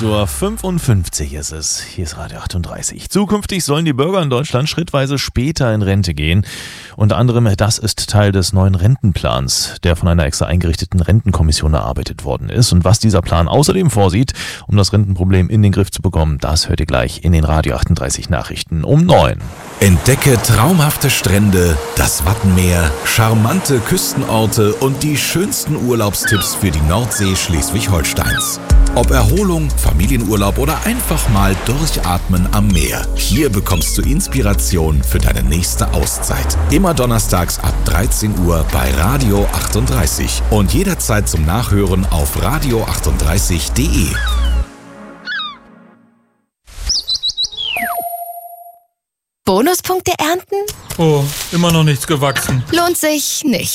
8:55 Uhr ist es. Hier ist Radio 38. Zukünftig sollen die Bürger in Deutschland schrittweise später in Rente gehen. Unter anderem, das ist Teil des neuen Rentenplans, der von einer extra eingerichteten Rentenkommission erarbeitet worden ist. Und was dieser Plan außerdem vorsieht, um das Rentenproblem in den Griff zu bekommen, das hört ihr gleich in den Radio 38 Nachrichten um 9. Entdecke traumhafte Strände, das Wattenmeer, charmante Küstenorte und die schönsten Urlaubstipps für die Nordsee Schleswig-Holsteins. Ob Erholung, Familienurlaub oder einfach mal durchatmen am Meer. Hier bekommst du Inspiration für deine nächste Auszeit. Immer donnerstags ab 13 Uhr bei Radio 38 und jederzeit zum Nachhören auf radio38.de. Bonuspunkte ernten? Oh, immer noch nichts gewachsen. Lohnt sich nicht.